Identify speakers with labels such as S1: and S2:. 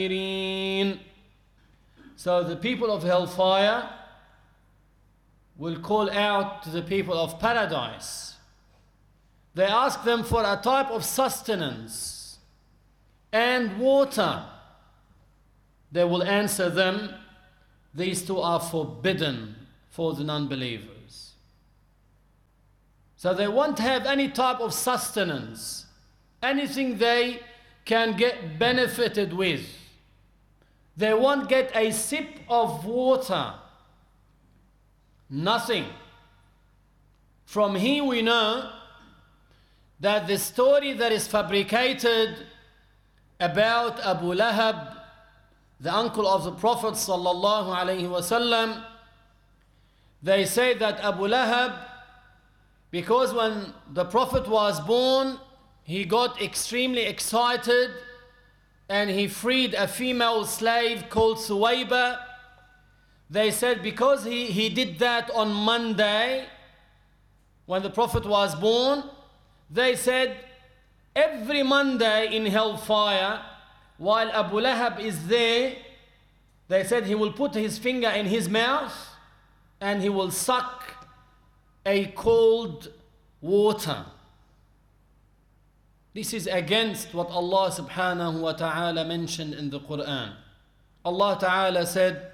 S1: So the people of hellfire will call out to the people of paradise. They ask them for a type of sustenance and water. They will answer them, these two are forbidden for the non-believers. So they won't have any type of sustenance, anything they can get benefited with. They won't get a sip of water. Nothing. From here we know that the story that is fabricated about Abu Lahab, the uncle of the Prophet sallallahu alaihi wasallam, they say that Abu Lahab, because when the Prophet was born, he got extremely excited and he freed a female slave called Suwayba. They said because he did that on Monday, when the Prophet was born, they said every Monday in hellfire, while Abu Lahab is there, they said he will put his finger in his mouth and he will suck a cold water. This is against what Allah subhanahu wa ta'ala mentioned in the Quran. Allah ta'ala said,